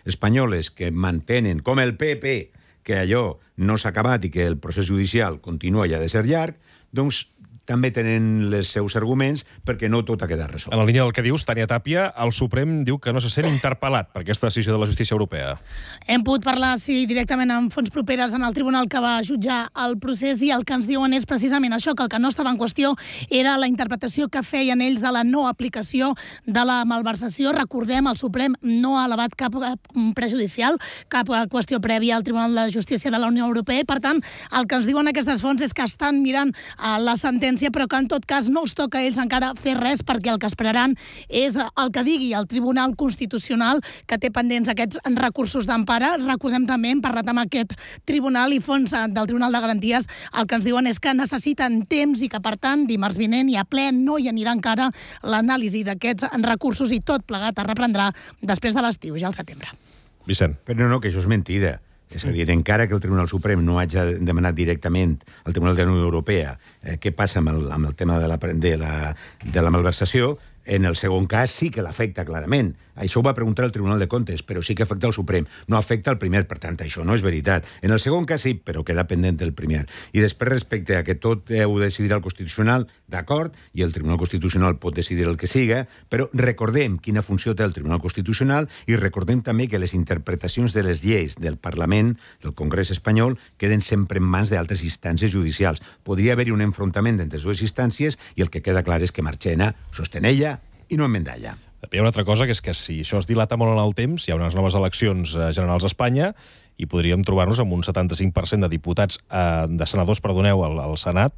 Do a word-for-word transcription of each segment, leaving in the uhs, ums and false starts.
espanyoles que mantenen, com el P P, que allò no s'ha acabat i que el procés judicial continua i ha de ser llarg, doncs també tenen els seus arguments perquè no tot ha quedat resolt. En la línia del que dius, Tània Tàpia, el Suprem diu que no se sent interpel·lat per aquesta decisió de la justícia europea. Hem pogut parlar, sí, directament amb fonts properes en el tribunal que va jutjar el procés i el que ens diuen és precisament això, que el que no estava en qüestió era la interpretació que feien ells de la no aplicació de la malversació. Recordem, el Suprem no ha elevat cap prejudicial, cap qüestió prèvia al Tribunal de Justícia de la Unió Europea i, per tant, el que ens diuen aquestes fonts és que estan mirant la sentència, però que en tot cas no els toca a ells encara fer res perquè el que esperaran és el que digui el Tribunal Constitucional, que té pendents aquests recursos d'empara. Recordem també, hem parlat amb aquest tribunal i fons del Tribunal de Garanties, el que ens diuen és que necessiten temps i que, per tant, dimarts vinent i a ple no hi anirà encara l'anàlisi d'aquests recursos i tot plegat es reprendrà després de l'estiu, ja al setembre. Vicent. Però no, no, que això és mentida. És a dir, encara que el Tribunal Suprem no hagi demanat directament al Tribunal de la Unió Europea eh, què passa amb el, amb el tema de la, de, la, de la malversació, en el segon cas sí que l'afecta clarament. Això ho va preguntar el Tribunal de Comptes, però sí que afecta el Suprem. No afecta el primer, per tant, això no és veritat. En el segon cas sí, però queda pendent del primer. I després, respecte a que tot ho decidirà el Constitucional, d'acord, i el Tribunal Constitucional pot decidir el que siga, però recordem quina funció té el Tribunal Constitucional i recordem també que les interpretacions de les lleis del Parlament, del Congrés espanyol, queden sempre en mans d'altres instàncies judicials. Podria haver-hi un enfrontament entre les dues instàncies i el que queda clar és que Marchena sostén ella i no emendalla. Hi ha una altra cosa, que és que si això es dilata molt en el temps, hi ha unes noves eleccions generals a Espanya i podríem trobar-nos amb un setanta-cinc per cent de diputats, eh, de senadors, perdoneu, al, al Senat,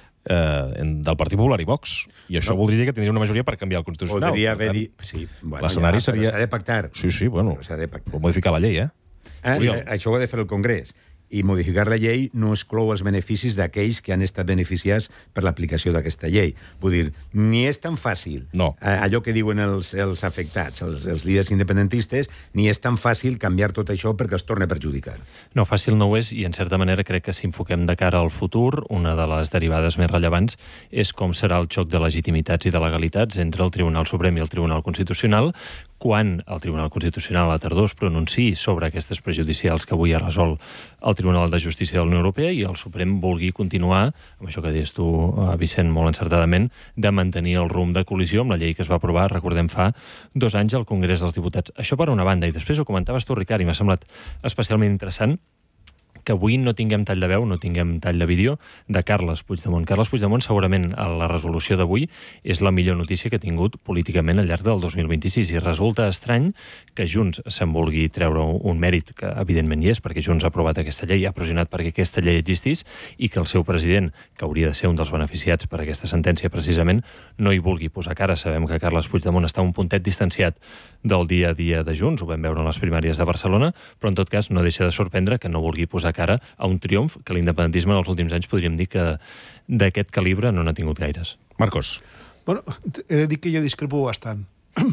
eh, del Partit Popular i Vox. I això no. voldria que tindria una majoria per canviar el Constitucional. Podria haver-hi... Sí, bueno, l'escenari ja, seria... s'ha de pactar. Sí, sí, bueno, s'ha de pactar. Pot modificar la llei, eh? eh? Sí, això ho ha de fer el Congrés. I modificar la llei no exclou els beneficis d'aquells que han estat beneficiats per l'aplicació d'aquesta llei. Vull dir, ni és tan fàcil no. allò que diuen els, els afectats, els, els líders independentistes, ni és tan fàcil canviar tot això perquè els torna a perjudicar. No, fàcil no ho és, i en certa manera crec que si enfoquem de cara al futur, una de les derivades més rellevants és com serà el xoc de legitimitats i de legalitats entre el Tribunal Suprem i el Tribunal Constitucional, quan el Tribunal Constitucional a la tardor es pronunciï sobre aquestes prejudicials que avui ha resolt el Tribunal de Justícia de la Unió Europea i el Suprem vulgui continuar, amb això que deies tu, Vicent, molt encertadament, de mantenir el rumb de col·lisió amb la llei que es va aprovar, recordem, fa dos anys al Congrés dels Diputats. Això per una banda, i després ho comentaves tu, Ricard, i m'ha semblat especialment interessant que avui no tinguem tall de veu, no tinguem tall de vídeo de Carles Puigdemont. Carles Puigdemont, segurament, a la resolució d'avui és la millor notícia que ha tingut políticament al llarg del dos mil vint-i-sis, i resulta estrany que Junts se'n vulgui treure un mèrit, que evidentment hi és, perquè Junts ha aprovat aquesta llei, ha pressionat perquè aquesta llei existís, i que el seu president, que hauria de ser un dels beneficiats per aquesta sentència precisament, no hi vulgui posar cara. Sabem que Carles Puigdemont està un puntet distanciat del dia a dia de Junts, ho vam veure en les primàries de Barcelona, però en tot cas no deixa de sorprendre que no vulgui posar cara a un triomf que l'independentisme en els últims anys podríem dir que d'aquest calibre no n'ha tingut gaires. Marcos. Bueno, he de dir que jo discrepo bastant.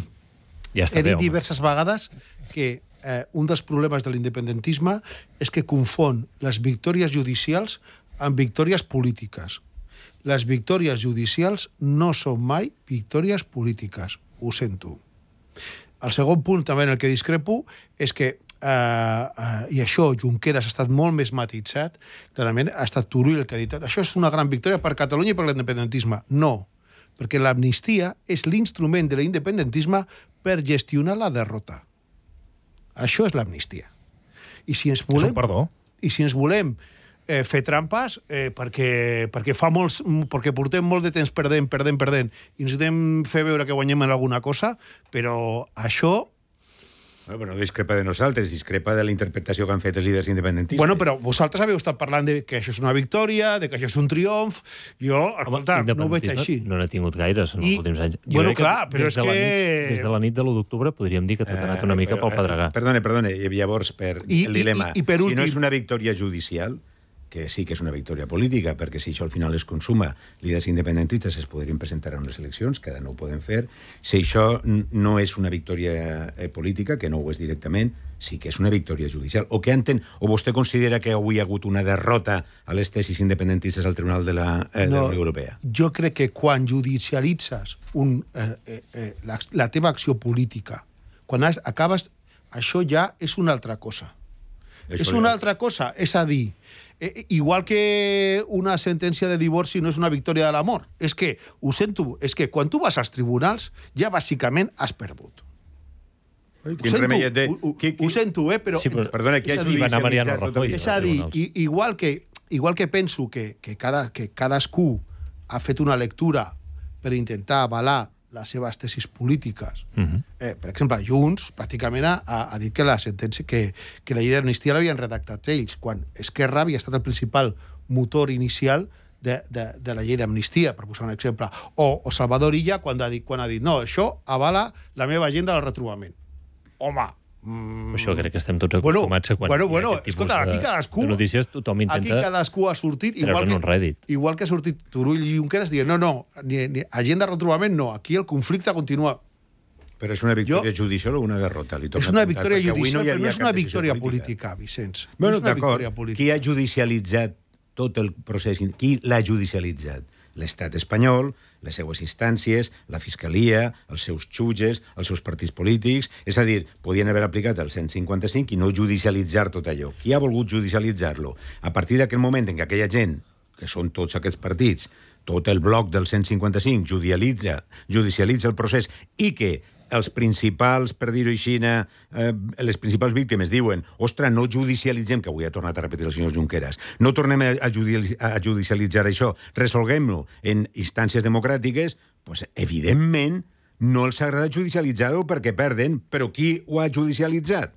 Ja està he dit bé, diverses vegades que eh, un dels problemes de l'independentisme és que confon les victòries judicials amb victòries polítiques. Les victòries judicials no són mai victòries polítiques. Ho sento. El segon punt, també en el que discrepo, és que Uh, uh, i això, Junqueras ha estat molt més matitzat, clarament ha estat Turull el que ha dit això és una gran victòria per Catalunya i per l'independentisme. No, perquè l'amnistia és l'instrument de l'independentisme per gestionar la derrota. Això és l'amnistia. I si ens volem, és un perdó. I si ens volem eh, fer trampes, eh, perquè, perquè, fa molts, perquè portem molt de temps perdent, perdent, perdent, i necessitem fer veure que guanyem en alguna cosa, però això... Bueno, però no discrepa de nosaltres, discrepa de la interpretació que han fet els líders independentistes. Bueno, però vosaltres haveu estat parlant de que això és una victòria, de que això és un triomf. Jo, escolta, no ho veig així. No n'ha tingut gaires en els I, últims anys. Jo bueno, clar, però és de que... Nit, des de la nit de l'u d'octubre podríem dir que tot ha anat una mica eh, pel pedregar. Perdone, perdone, llavors, per I, el dilema, i, i per últim... si no és una victòria judicial, que sí que és una victòria política, perquè si això al final es consuma, líders independentistes es podrien presentar a unes eleccions, que ara no ho poden fer. Si això no és una victòria política, que no ho és directament, sí que és una victòria judicial. O que enten, o vostè considera que avui hi ha hagut una derrota a les tesis independentistes al Tribunal de la, eh, no, de la Unió Europea? Jo crec que quan judicialitzes un, eh, eh, la, la teva acció política, quan has, acabes això ja és una altra cosa. Això és ja... una altra cosa, és a dir, eh, igual que una sentència de divorci no és una victòria de l'amor, és que, ho sento, és que quan tu vas als tribunals ja bàsicament has perdut. Quin remei de... Ho, ho, ho sento, eh, però... Sí, però... Perdona, qui ha judicialitzat tot És a dir, igual que, igual que penso que, que, cada, que cadascú ha fet una lectura per intentar avalar les seves tesis polítiques. Uh-huh. eh, per exemple, Junts pràcticament ha, ha dit que la sentència, que, que la llei d'amnistia l'havien redactat ells, quan Esquerra havia estat el principal motor inicial de, de, de la llei d'amnistia, per posar un exemple. O, o Salvador Illa, quan ha, dit, quan ha dit no, això avala la meva agenda del retrobament. Home, Mm. Això crec que estem tots acostumats bueno, a quan bueno, hi ha bueno, aquest tipus escolta, aquí cadascú, de notícies, tothom intenta aquí cadascú ha sortit igual treure-ne que, un rèdit. igual que ha sortit Turull i Junqueras dient no, no, ni, ni agenda de retrobament no, aquí el conflicte continua. Però és una victòria Jo- judicial o una derrota? Li torno És una a preguntar, victòria perquè avui judicial, hi però havia no és cap una decisió victòria política, Vicenç. No Bueno, és una d'acord. victòria política. Qui ha judicialitzat tot el procés? Qui l'ha judicialitzat? L'estat espanyol, les seues instàncies, la fiscalia, els seus jutges, els seus partits polítics... És a dir, podien haver aplicat el cent cinquanta-cinc i no judicialitzar tot allò. Qui ha volgut judicialitzar-lo? A partir d'aquell moment en què aquella gent, que són tots aquests partits, tot el bloc del cent cinquanta-cinc judicialitza, judicialitza el procés i que els principals, per dir-ho així, eh, les principals víctimes diuen ostres, no judicialitzem, que avui ha tornat a repetir el senyor Junqueras, no tornem a, judi a judicialitzar això, resolguem-lo en instàncies democràtiques, doncs, evidentment, no els agrada judicialitzar-ho perquè perden, però qui ho ha judicialitzat?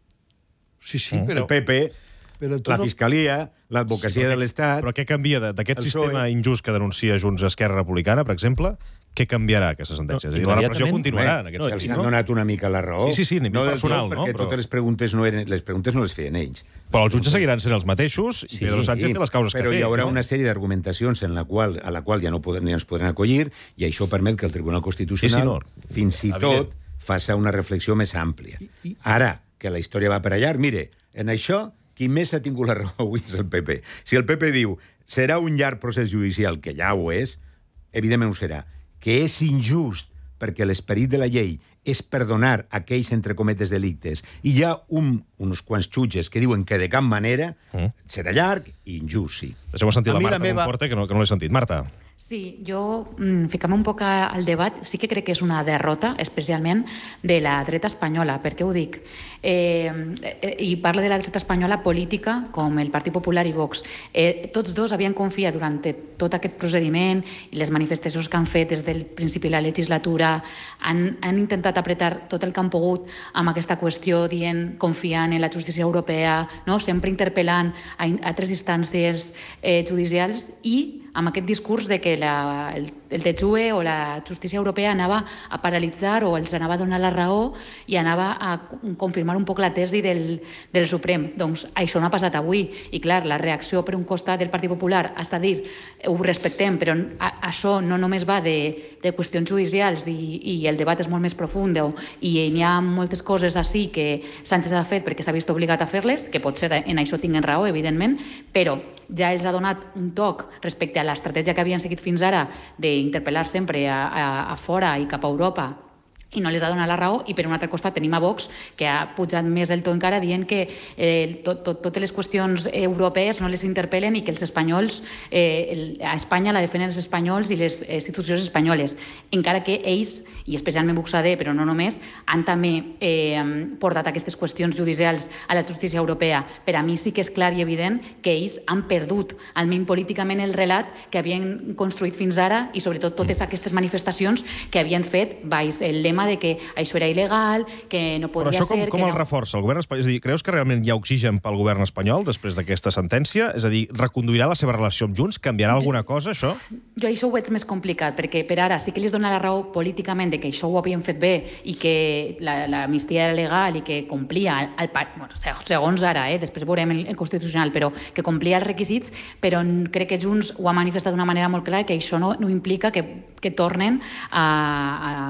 Sí, sí, El però... P P, però tu la no- Fiscalia, l'advocacia de l'Estat... Però què canvia de- d'aquest El P S O E? sistema injust que denuncia Junts a Esquerra Republicana, per exemple? Què canviarà aquesta sentència? No, És a dir, la repressió immediatament- continuarà en aquest No, sentit, els han no? donat una mica la raó. Sí, sí, sí, a nivell del personal, tot, no? Perquè Però- totes les preguntes no eren, les preguntes no les feien ells. Però els jutges seguiran sent els mateixos i Pedro Sánchez té les causes però que té. hi haurà no? una sèrie d'argumentacions en la qual, a la qual ja no poden, ni ens podran acollir i això permet que el Tribunal Constitucional Sí, sí, no. fins i Evident. tot faça una reflexió més àmplia. Ara, que la història va per allà, mire, en això qui més ha tingut la raó avui és el P P. Si el P P diu serà un llarg procés judicial, que ja ho és, evidentment ho serà, que és injust perquè l'esperit de la llei és perdonar aquells, entre cometes, delictes, i hi ha un, uns quants jutges que diuen que de cap manera mm. serà llarg i injust, sí. Deixeu-me sentir A la mi Marta la meva- Monforte, que no, que no l'he sentit. Marta. Sí, jo, mm, ficant-me un poc a- al debat, sí que crec que és una derrota, especialment de la dreta espanyola. Per què ho dic? Eh, eh, I parla de la dreta espanyola política, com el Partit Popular i Vox. Eh, tots dos havien confiat durant tot aquest procediment i les manifestacions que han fet des del principi de la legislatura, han, han intentat apretar tot el que han pogut amb aquesta qüestió, dient, confiant en la justícia europea, no? Sempre interpel·lant a, in- a altres instàncies eh, judicials i amb aquest discurs de que la, el, el T J U E o la justícia europea anava a paralitzar o els anava a donar la raó i anava a confirmar un poc la tesi del, del Suprem. Doncs això no ha passat avui. I clar, la reacció per un costat del Partit Popular ha estat dir ho respectem, però a, això no només va de, de qüestions judicials i, i el debat és molt més profund o, i hi ha moltes coses així que Sánchez ha fet perquè s'ha vist obligat a fer-les, que potser en això tinguen raó, evidentment, però ja els ha donat un toc respecte a l'estratègia que havien seguit fins ara d'interpel·lar sempre a, a, a fora i cap a Europa i no les ha donat la raó, i per un altre costat tenim a Vox, que ha pujat més el to encara dient que eh, tot, tot, totes les qüestions europees no les interpel·len i que els espanyols, eh, el, a Espanya la defenen els espanyols i les institucions espanyoles, encara que ells, i especialment Buxadé, però no només, han també eh, portat aquestes qüestions judicials a la justícia europea. Per a mi sí que és clar i evident que ells han perdut, almenys políticament, el relat que havien construït fins ara i sobretot totes aquestes manifestacions que havien fet baix el lema de que això era il·legal, que no Però podia això com, ser... com que el no... reforça el govern espanyol? És a dir, creus que realment hi ha oxigen pel govern espanyol després d'aquesta sentència? És a dir, reconduirà la seva relació amb Junts? Canviarà alguna cosa, això? Jo això ho veig més complicat, perquè per ara sí que els dona la raó políticament de que això ho havien fet bé i que l'amnistia era legal i que complia, el, el, bueno, segons ara, eh, després veurem el, el Constitucional, però que complia els requisits, però crec que Junts ho ha manifestat d'una manera molt clara que això no, no implica que, que tornen a, a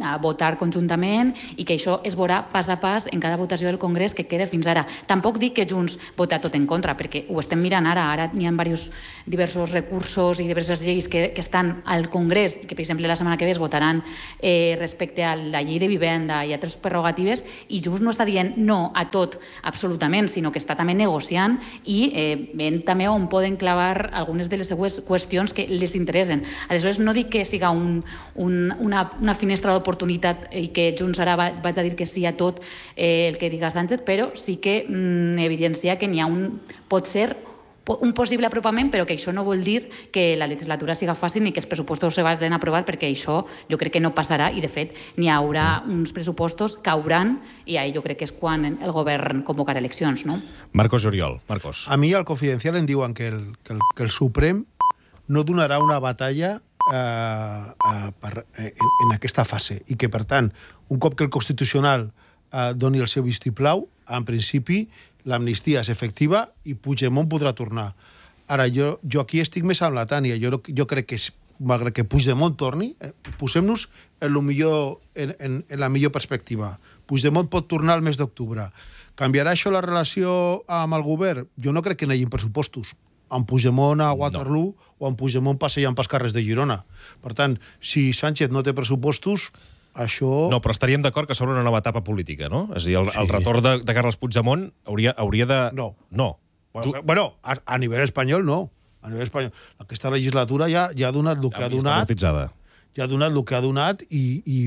a votar conjuntament i que això es veurà pas a pas en cada votació del Congrés que queda fins ara. Tampoc dic que Junts vota tot en contra, perquè ho estem mirant ara. Ara n'hi ha diversos, diversos recursos i diverses lleis que, que estan al Congrés i que, per exemple, la setmana que ve es votaran eh, respecte a la llei de vivenda i altres prerrogatives, i Junts no està dient no a tot absolutament, sinó que està també negociant i eh, veient també on poden clavar algunes de les seues qüestions que les interessen. Aleshores, no dic que siga un, un, una, una finestra d'oportunitat i que Junts ara va, vaig a dir que sí a tot eh, el que diga Sánchez, però sí que mm, evidencia que n'hi ha un, pot ser un possible apropament, però que això no vol dir que la legislatura siga fàcil ni que els pressupostos se vagin aprovat, perquè això jo crec que no passarà i, de fet, n'hi haurà uns pressupostos que cauran i ahí jo crec que és quan el govern convocarà eleccions, no? Marcos Oriol. Marcos. A mi al Confidencial em diuen que el, que el, que el Suprem no donarà una batalla eh, eh, per, en, en aquesta fase i que, per tant, un cop que el Constitucional eh, doni el seu vistiplau, en principi l'amnistia és efectiva i Puigdemont podrà tornar. Ara, jo, jo aquí estic més amb la Tània. Jo, jo crec que, malgrat que Puigdemont torni, eh, posem-nos en, lo millor, en, en, en la millor perspectiva. Puigdemont pot tornar al mes d'octubre. Canviarà això la relació amb el govern? Jo no crec que n'hi hagi pressupostos. Amb Puigdemont a Waterloo no. o amb Puigdemont passejant pels carrers de Girona. Per tant, si Sánchez no té pressupostos, això... No, però estaríem d'acord que s'obre una nova etapa política, no? És a dir, el, sí. el retorn de, de Carles Puigdemont hauria, hauria de... No. No. Bueno, bueno a, a nivell espanyol no. A nivell espanyol. Aquesta legislatura ja, ja ha donat el que ha donat. Ja ha donat el que ha donat i, i,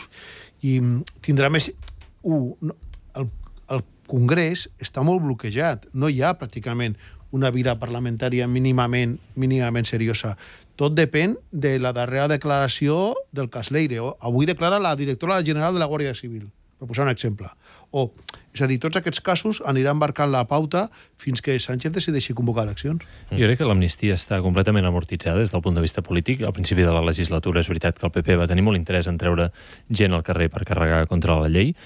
i tindrà més... Uh, no, el, el Congrés està molt bloquejat. No hi ha pràcticament una vida parlamentària mínimament, mínimament seriosa. Tot depèn de la darrera declaració del cas Leire. Avui declara la directora general de la Guàrdia Civil, per posar un exemple. O, és a dir, tots aquests casos aniran marcant la pauta fins que Sánchez decideixi convocar eleccions. Jo crec que l'amnistia està completament amortitzada des del punt de vista polític. Al principi de la legislatura és veritat que el P P va tenir molt interès en treure gent al carrer per carregar contra la llei.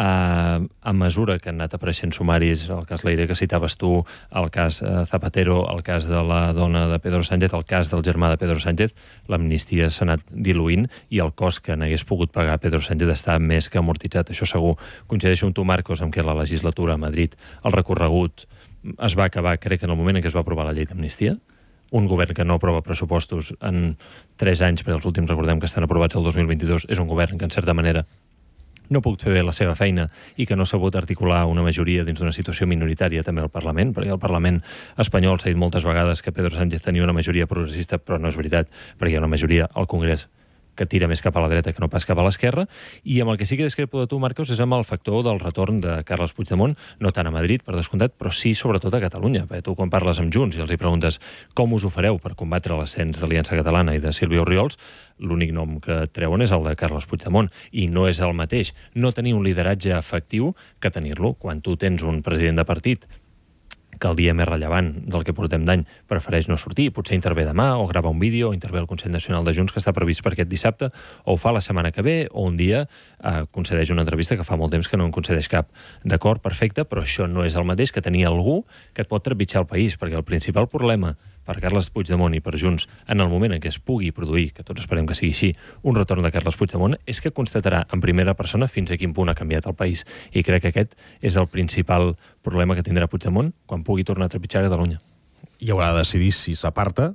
Uh, a mesura que han anat apareixent sumaris, el cas Leire que citaves tu, el cas uh, Zapatero, el cas de la dona de Pedro Sánchez, el cas del germà de Pedro Sánchez, l'amnistia s'ha anat diluint i el cost que n'hagués pogut pagar Pedro Sánchez està més que amortitzat, això segur. Coincideixo amb tu, Marcos, amb que la legislatura a Madrid, el recorregut es va acabar, crec, en el moment en què es va aprovar la llei d'amnistia. Un govern que no aprova pressupostos en tres anys, perquè els últims recordem que estan aprovats el dos mil vint-i-dos, és un govern que, en certa manera, no ha pogut fer bé la seva feina i que no s'ha pogut articular una majoria dins d'una situació minoritària també al Parlament, perquè el Parlament espanyol s'ha dit moltes vegades que Pedro Sánchez tenia una majoria progressista, però no és veritat, perquè hi ha una majoria al Congrés que tira més cap a la dreta que no pas cap a l'esquerra, i amb el que sí que discrepo de tu, Marcos, és amb el factor del retorn de Carles Puigdemont, no tant a Madrid, per descomptat, però sí sobretot a Catalunya. Perquè tu, quan parles amb Junts i els hi preguntes com us ho fareu per combatre l'ascens d'Aliança Catalana i de Sílvia Orriols, l'únic nom que treuen és el de Carles Puigdemont, i no és el mateix no tenir un lideratge efectiu que tenir-lo. Quan tu tens un president de partit que el dia més rellevant del que portem d'any prefereix no sortir, potser intervé demà o grava un vídeo, o intervé el Consell Nacional de Junts que està previst per aquest dissabte, o ho fa la setmana que ve, o un dia eh, concedeix una entrevista que fa molt temps que no en concedeix cap. D'acord, perfecte, però això no és el mateix que tenir algú que et pot trepitjar el país, perquè el principal problema per Carles Puigdemont i per Junts en el moment en què es pugui produir, que tots esperem que sigui així, un retorn de Carles Puigdemont, és que constatarà en primera persona fins a quin punt ha canviat el país. I crec que aquest és el principal problema que tindrà Puigdemont quan pugui tornar a trepitjar Catalunya. I haurà de decidir si s'aparta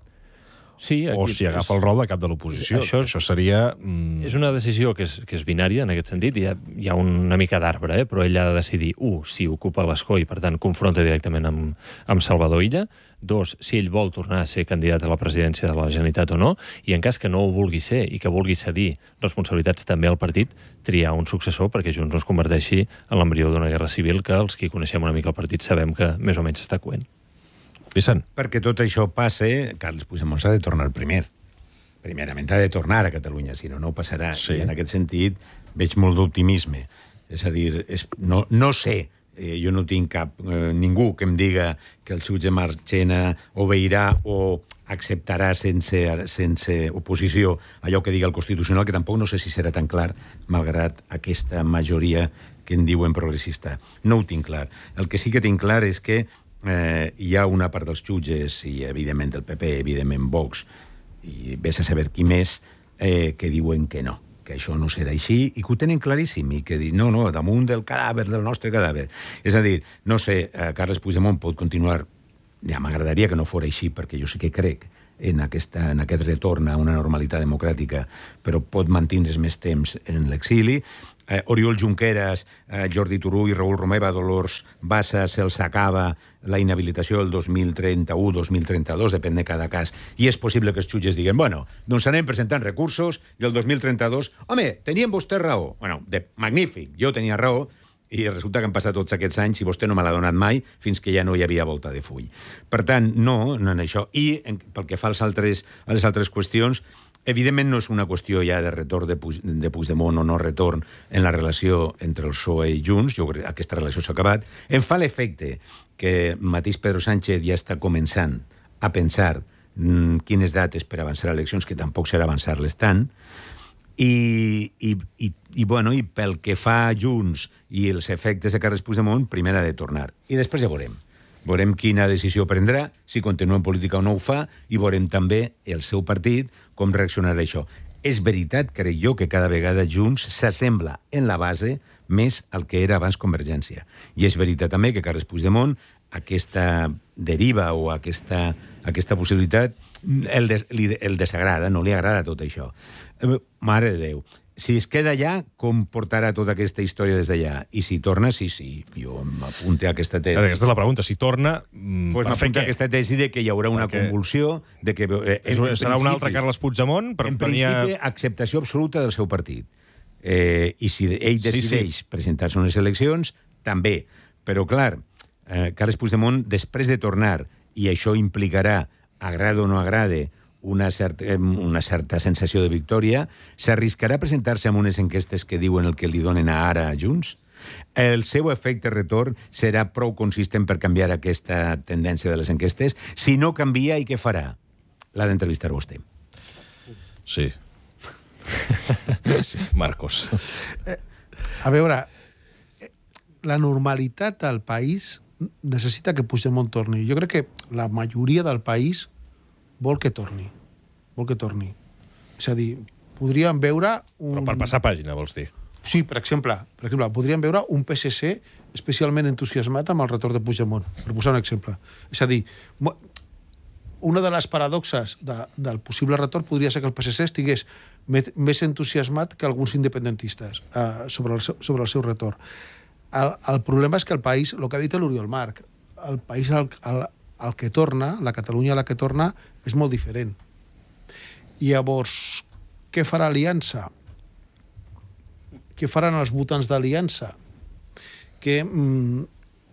sí, o si agafa el rol de cap de l'oposició. Això, això seria... Mm... És una decisió que és, que és binària, en aquest sentit. Hi ha, hi ha una mica d'arbre, eh? Però ell ha de decidir, un, si ocupa l'escó i, per tant, confronta directament amb, amb Salvador Illa, dos, si ell vol tornar a ser candidat a la presidència de la Generalitat o no, i en cas que no ho vulgui ser i que vulgui cedir responsabilitats també al partit, triar un successor perquè Junts no es converteixi en l'embrió d'una guerra civil que els que coneixem una mica el partit sabem que més o menys està coent. Vicent. Perquè tot això passe, Carles Puigdemont s'ha de tornar primer. Primerament ha de tornar a Catalunya, si no, no passarà. Sí. I en aquest sentit veig molt d'optimisme. És a dir, és, no, no sé, eh, jo no tinc cap... Eh, ningú que em diga que el jutge Marchena obeirà o acceptarà sense, sense oposició allò que diga el Constitucional, que tampoc no sé si serà tan clar, malgrat aquesta majoria que en diuen progressista. No ho tinc clar. El que sí que tinc clar és que eh, hi ha una part dels jutges, i evidentment el P P, evidentment Vox, i vés a saber qui més, eh, que diuen que no, que això no serà així i que ho tenen claríssim i que dir, no, no, damunt del cadàver, del nostre cadàver. És a dir, no sé, eh, Carles Puigdemont pot continuar, ja m'agradaria que no fos així, perquè jo sí que crec en, aquesta, en aquest retorn a una normalitat democràtica, però pot mantindre's més temps en l'exili. Eh, Oriol Junqueras, eh, Jordi Turull, Raül Romeva, Dolors Bassa, se'ls acaba la inhabilitació el dos mil trenta-u, dos mil trenta-dos, depèn de cada cas, i és possible que els jutges diguen, bueno, doncs anem presentant recursos, i el dos mil trenta-dos, home, tenien vostè raó. Bueno, de, magnífic, jo tenia raó, i resulta que han passat tots aquests anys i vostè no me l'ha donat mai fins que ja no hi havia volta de full. Per tant, no, no en això. I en, pel que fa als altres, a les altres qüestions, evidentment no és una qüestió ja de retorn de, Puig, de Puigdemont o no retorn en la relació entre el P S O E i Junts, jo crec que aquesta relació s'ha acabat. Em fa l'efecte que el mateix Pedro Sánchez ja està començant a pensar mmm, quines dates per avançar eleccions, que tampoc serà avançar-les tant, I, i, i, i, bueno, i pel que fa a Junts i els efectes de Carles Puigdemont, primer ha de tornar. I després ja veurem. Veurem quina decisió prendrà, si continua en política o no ho fa, i veurem també el seu partit com reaccionarà a això. És veritat, crec jo, que cada vegada Junts s'assembla en la base més al que era abans Convergència. I és veritat també que Carles Puigdemont, aquesta deriva o aquesta, aquesta possibilitat, el, des, el desagrada, no li agrada tot això. Mare de Déu, si es queda allà, com portarà tota aquesta història des d'allà? I si torna, sí, sí, jo m'apunte a aquesta tesi. Aquesta és la pregunta, si torna, mm, pues per fer què? A aquesta tesi de que hi haurà una Perquè convulsió, de que... Eh, és, serà un altre Carles Puigdemont? Per en tenia... principi, acceptació absoluta del seu partit. Eh, I si ell decideix sí, sí. presentar-se a unes eleccions, també. Però, clar, eh, Carles Puigdemont, després de tornar, i això implicarà, agrada o no agrade, una certa, una certa sensació de victòria, s'arriscarà a presentar-se amb unes enquestes que diuen el que li donen ara a Junts? El seu efecte retorn serà prou consistent per canviar aquesta tendència de les enquestes? Si no canvia, i què farà? L'ha d'entrevistar vostè. Sí. sí. Marcos. A veure, la normalitat del país necessita que Puigdemont torni. Jo crec que la majoria del país vol que torni. Vol que torni. És a dir, podríem veure... Un... Però per passar pàgina, vols dir? Sí, per exemple, per exemple, podríem veure un P S C especialment entusiasmat amb el retorn de Puigdemont, per posar un exemple. És a dir, una de les paradoxes de, del possible retorn podria ser que el P S C estigués més entusiasmat que alguns independentistes eh, sobre, el seu, sobre el seu retorn. El, el problema és que el país, el que ha dit l'Oriol Marc, el país al, al, al que torna, la Catalunya a la que torna, és molt diferent. I llavors, què farà Aliança? Què faran els votants d'Aliança? Que mm,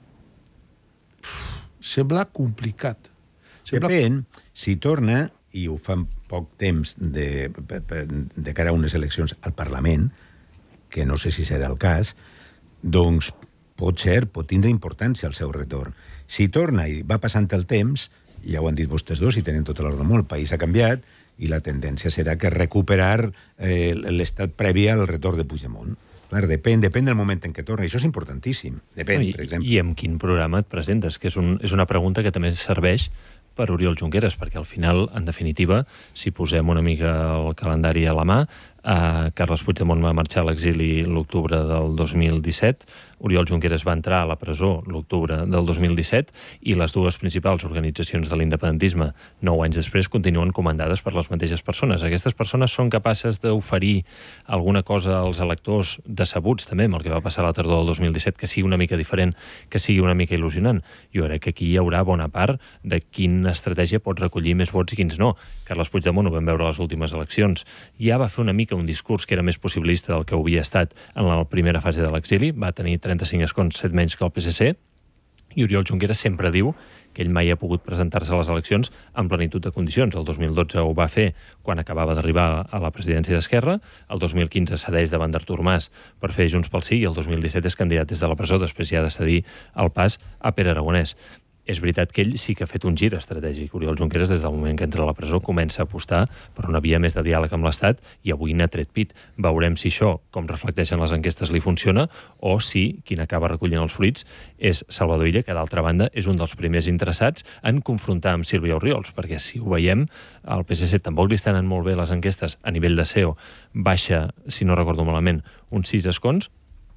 sembla complicat. Sembla... Depèn, si torna, i ho fa poc temps de, de cara a unes eleccions al Parlament, que no sé si serà el cas, doncs pot ser, pot tindre importància el seu retorn. Si torna i va passant el temps, ja ho han dit vostès dos, i tenen tota la raó del món, el país ha canviat, i la tendència serà que recuperar eh, l'estat previ al retorn de Puigdemont. Clar, depèn, depèn del moment en què torna, i això és importantíssim. Depèn, I, per exemple. I amb quin programa et presentes? Que és, un, és una pregunta que també serveix per Oriol Junqueras, perquè al final, en definitiva, si posem una mica el calendari a la mà, eh, Carles Puigdemont va marxar a l'exili l'octubre del dos mil disset, Oriol Junqueras va entrar a la presó l'octubre del dos mil disset i les dues principals organitzacions de l'independentisme, nou anys després, continuen comandades per les mateixes persones. Aquestes persones són capaces d'oferir alguna cosa als electors decebuts, també, amb el que va passar a la tardor del dos mil disset, que sigui una mica diferent, que sigui una mica il·lusionant. Jo crec que aquí hi haurà bona part de quina estratègia pot recollir més vots i quins no. Carles Puigdemont, ho vam veure a les últimes eleccions, ja va fer una mica un discurs que era més possibilista del que ho havia estat en la primera fase de l'exili, va tenir trenta-cinc escons, set menys que el P S C, i Oriol Junqueras sempre diu que ell mai ha pogut presentar-se a les eleccions en plenitud de condicions. El dos mil dotze ho va fer quan acabava d'arribar a la presidència d'Esquerra, el dos mil quinze cedeix davant d'Artur Mas per fer Junts pel Sí, i el dos mil disset és candidat des de la presó, després ja ha de cedir el pas a Pere Aragonès. És veritat que ell sí que ha fet un gir estratègic. Oriol Junqueras, des del moment que entra a la presó, comença a apostar per una via més de diàleg amb l'Estat i avui n'ha tret pit. Veurem si això, com reflecteixen les enquestes, li funciona o si qui n'acaba recollint els fruits és Salvador Illa, que d'altra banda és un dels primers interessats en confrontar amb Sílvia Orriols, perquè si ho veiem, el P S C tampoc li estan anant molt bé les enquestes a nivell de S E O, baixa, si no recordo malament, uns sis escons,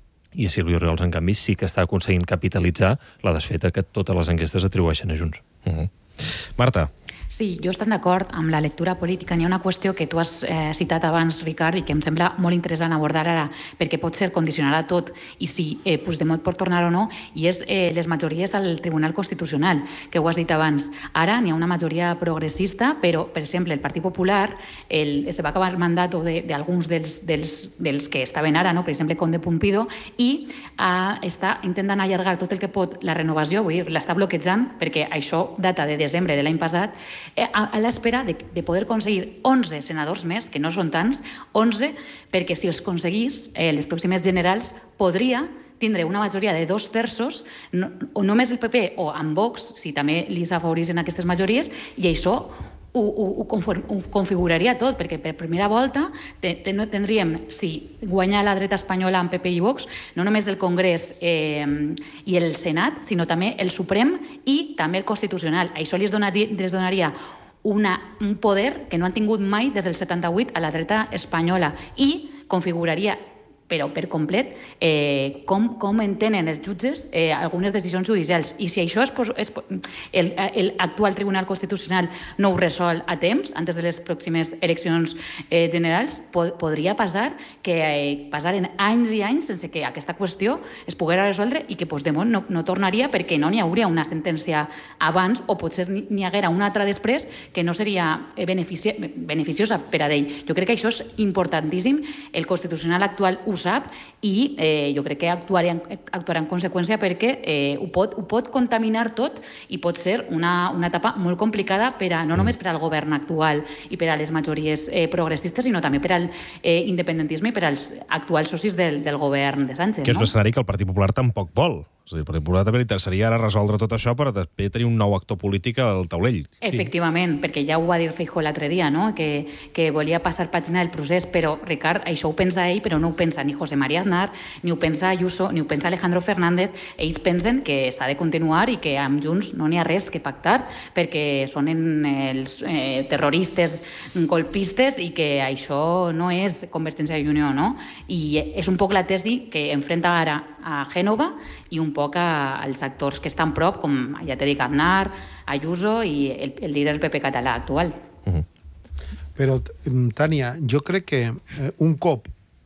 i a Sílvia Orriols, en canvi, sí que està aconseguint capitalitzar la desfeta que totes les enquestes atribueixen a Junts. Uh-huh. Marta. Sí, jo estic d'acord amb la lectura política. N'hi ha una qüestió que tu has eh, citat abans, Ricard, i que em sembla molt interessant abordar ara, perquè pot ser condicionarà tot, i si eh, Puigdemont pot tornar o no, i és eh, les majories al Tribunal Constitucional, que ho has dit abans. Ara n'hi ha una majoria progressista, però, per exemple, el Partit Popular el, se va acabar el mandat d'alguns dels, dels, dels que estaven ara, no? Per exemple, Conde Pumpido, i eh, està intentant allargar tot el que pot la renovació, vull dir, l'està bloquejant, perquè això data de desembre de l'any passat, a, a l'espera de, de poder aconseguir onze senadors més, que no són tants, onze, perquè si els aconseguís, eh, les pròximes generals, podria tindre una majoria de dos terços, no, o només el P P o amb Vox, si també li s'afavorissin aquestes majories, i això ho, ho, ho, conform, ho configuraria tot, perquè per primera volta ten, tindríem, si guanya la dreta espanyola amb P P i Vox, no només el Congrés eh, i el Senat, sinó també el Suprem i també el Constitucional. Això li donaria, les donaria una, un poder que no han tingut mai des del setanta-vuit a la dreta espanyola i configuraria però per complet, eh, com, com entenen els jutges eh, algunes decisions judicials. I si això és, és, el, el actual Tribunal Constitucional no ho resol a temps, antes de les pròximes eleccions eh, generals, po podria passar que eh, passaren anys i anys sense que aquesta qüestió es poguera resoldre i que Puigdemont no, no tornaria perquè no n'hi hauria una sentència abans o potser n'hi haguera una altra després que no seria benefici beneficiosa per a ell. Jo crec que això és importantíssim. El Constitucional actual ho sap i eh, jo crec que actuarà, actuarà en conseqüència perquè eh, ho, pot, ho pot contaminar tot i pot ser una, una etapa molt complicada per a, no només per al govern actual i per a les majories eh, progressistes, sinó també per al eh, independentisme i per als actuals socis del, del govern de Sánchez. Que és un no? escenari que el Partit Popular tampoc vol. És a dir, el Partit Popular també li interessaria ara resoldre tot això per després tenir un nou actor polític al taulell. Efectivament, sí. Perquè ja ho va dir Feijóo l'altre dia, no? que, que volia passar pàgina del procés, però, Ricard, això ho pensa ell, però no ho pensa ni José María Aznar, ni ho pensa Ayuso, ni ho pensa Alejandro Fernández. Ells pensen que s'ha de continuar i que amb Junts no n'hi ha res que pactar, perquè són els eh, terroristes golpistes i que això no és Convergència i Unió, no? I és un poc la tesi que enfrenta ara a Génova i un poc als actors que estan prop, com ja t'he dit, Aznar, Ayuso i el, el líder del P P català actual. Uh-huh. Però, Tània, jo crec que eh, un cop,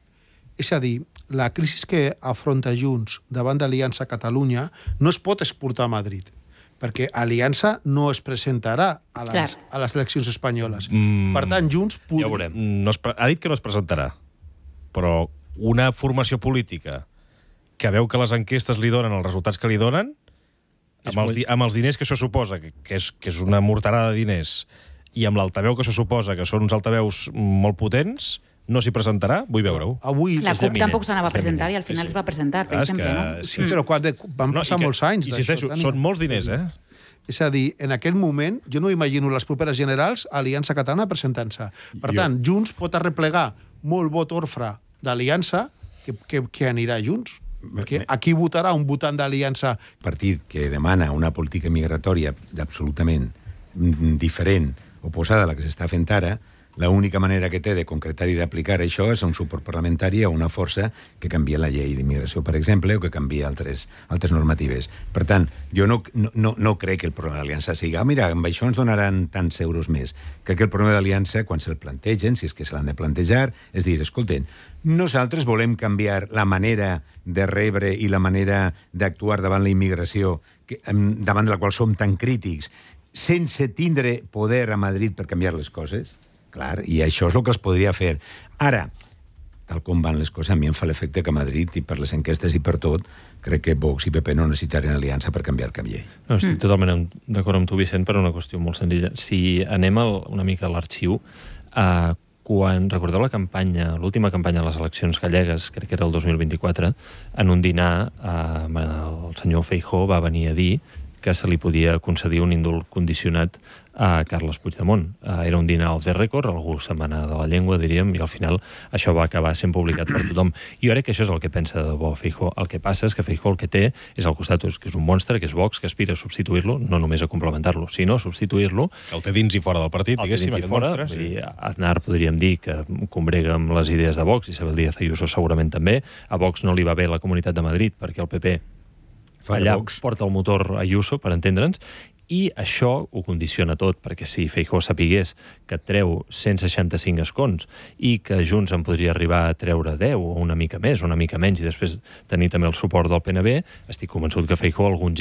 és a dir, la crisi que afronta Junts davant d'Aliança Catalunya no es pot exportar a Madrid, perquè Aliança no es presentarà a les, a les eleccions espanyoles. Mm. Per tant, Junts... Podria... Ja veurem. No es, ha dit que no es presentarà, però una formació política que veu que les enquestes li donen els resultats que li donen, amb els, amb els diners que això suposa, que, que, és, que és una morterada de diners, i amb l'altaveu que això suposa, que són uns altaveus molt potents, no s'hi presentarà? Vull veure-ho. Avui... La CUP tampoc s'anava a presentar i al final sí, sí. es va presentar, per ah, exemple. que... No? Sí, però quan de... van passar no, que, molts anys. Insisteixo, són molts diners, eh? És a dir, en aquest moment, jo no imagino les properes generals a Aliança Catalana presentant-se. Per jo... tant, Junts pot arreplegar molt vot orfre d'Aliança que, que, que anirà Junts. Perquè aquí votarà un votant d'Aliança. Partit que demana una política migratòria absolutament diferent, oposada a la que s'està fent ara, l'única manera que té de concretar i d'aplicar això és un suport parlamentari a una força que canvia la llei d'immigració, per exemple, o que canvia altres, altres normatives. Per tant, jo no, no, no crec que el problema d'Aliança sigui ah, mira, amb això ens donaran tants euros més. Crec que el problema d'Aliança, quan se'l plantegen, si és que se l'han de plantejar, és dir, escolten, nosaltres volem canviar la manera de rebre i la manera d'actuar davant la immigració, que, davant de la qual som tan crítics, sense tindre poder a Madrid per canviar les coses. Clar, i això és el que es podria fer. Ara, tal com van les coses, a mi em fa l'efecte que a Madrid, i per les enquestes i per tot, crec que Vox i P P no necessitarien aliança per canviar cap llei. No, estic mm. totalment d'acord amb tu, Vicent, per una qüestió molt senzilla. Si anem al, una mica a l'arxiu, eh, quan recordeu la campanya, l'última campanya de les eleccions gallegues, crec que era el dos mil vint-i-quatre, en un dinar eh, el senyor Feijóo va venir a dir que se li podia concedir un indult condicionat a Carles Puigdemont. Era un dinar off the record, algú se'n va anar de la llengua, diríem, i al final això va acabar sent publicat per tothom. Jo crec que això és el que pensa de debò Feijóo. El que passa és que Feijóo el que té és al costat que és un monstre, que és Vox, que aspira a substituir-lo, no només a complementar-lo, sinó a substituir-lo. Que el té dins i fora del partit, diguéssim, aquest monstre. Vull dir, Aznar podríem dir que combrega amb les idees de Vox, Isabel Díaz Ayuso segurament també. A Vox no li va bé la Comunitat de Madrid, perquè el P P allà porta el motor Ayuso, per entendre'ns, i això ho condiciona tot, perquè si Feijóo sapigués que treu cent seixanta-cinc escons i que Junts en podria arribar a treure deu o una mica més, una mica menys, i després tenir també el suport del P N B, estic convençut que Feijóo algun